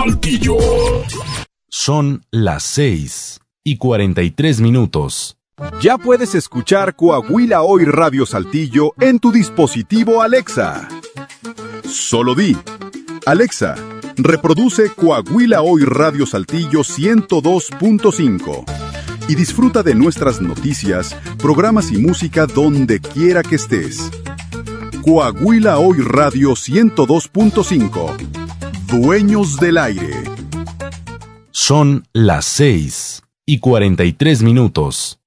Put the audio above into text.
Saltillo. Son las 6:43. Ya puedes escuchar Coahuila Hoy Radio Saltillo en tu dispositivo Alexa. Solo di: Alexa, reproduce Coahuila Hoy Radio Saltillo 102.5 y disfruta de nuestras noticias, programas y música donde quiera que estés. Coahuila Hoy Radio 102.5. Dueños del aire. Son las 6:43.